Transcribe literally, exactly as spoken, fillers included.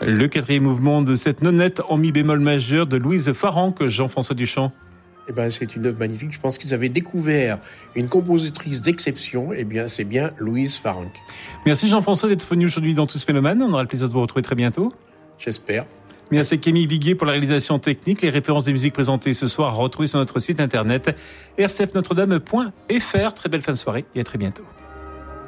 Le quatrième mouvement de cette nonette en mi bémol majeur de Louise Farrenc, Jean-François Duchamp. Eh ben, c'est une œuvre magnifique. Je pense qu'ils avaient découvert une compositrice d'exception. Eh bien, c'est bien Louise Farrenc. Merci Jean-François d'être venu aujourd'hui dans Tous Mélomanes. On aura le plaisir de vous retrouver très bientôt. J'espère. Merci Camille Viguier pour la réalisation technique. Les références des musiques présentées ce soir à retrouver sur notre site internet r c f notre dame point f r. Très belle fin de soirée et à très bientôt.